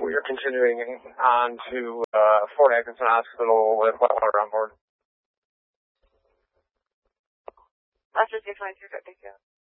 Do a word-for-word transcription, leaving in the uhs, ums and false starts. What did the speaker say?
we are continuing on to uh, Fort Atkinson Hospital with Water on board. That's just your twenty-two, thank you.